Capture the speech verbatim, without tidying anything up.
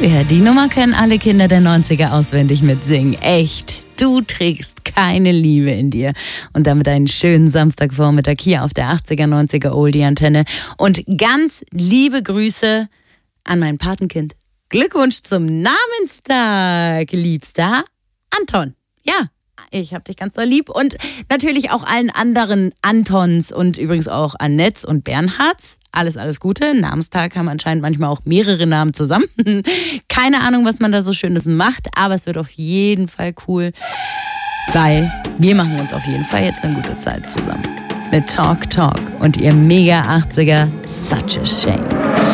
Ja, die Nummer können alle Kinder der neunziger auswendig mitsingen. Echt. Du trägst keine Liebe in dir. Und damit einen schönen Samstagvormittag hier auf der achtziger, neunziger Oldie-Antenne. Und ganz liebe Grüße an mein Patenkind. Glückwunsch zum Namenstag, liebster Anton. Ja, ich hab dich ganz doll lieb. Und natürlich auch allen anderen Antons und übrigens auch Annetts und Bernhards. Alles, alles Gute. Namenstag haben anscheinend manchmal auch mehrere Namen zusammen. Keine Ahnung, was man da so Schönes macht, aber es wird auf jeden Fall cool, weil wir machen uns auf jeden Fall jetzt eine gute Zeit zusammen. Mit Talk Talk und ihr mega achtziger Such a Shame.